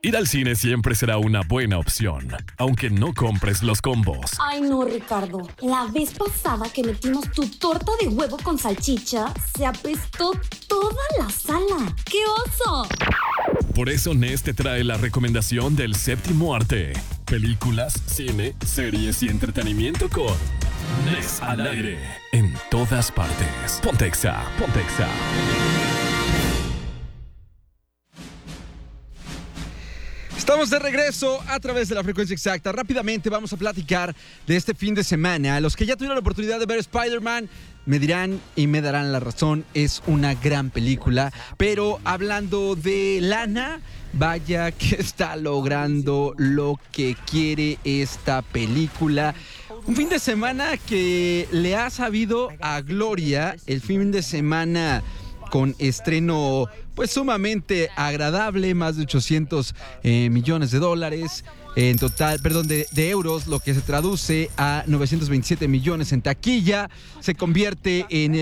Ir al cine siempre será una buena opción, aunque no compres los combos. Ay no, Ricardo. La vez pasada que metimos tu torta de huevo con salchicha, se apestó toda la sala. ¡Qué oso! Por eso Nes te trae la recomendación del séptimo arte. Películas, cine, series y entretenimiento con Nes al aire. En todas partes. Ponte Exa, ponte Exa. Estamos de regreso a través de la frecuencia exacta. Rápidamente vamos a platicar de este fin de semana. Los que ya tuvieron la oportunidad de ver Spider-Man me dirán y me darán la razón. Es una gran película. Pero hablando de lana, vaya que está logrando lo que quiere esta película. Un fin de semana que le ha sabido a gloria. El fin de semana con estreno pues sumamente agradable, más de 800 millones de dólares en total, de euros, lo que se traduce a 927 millones en taquilla. Se convierte en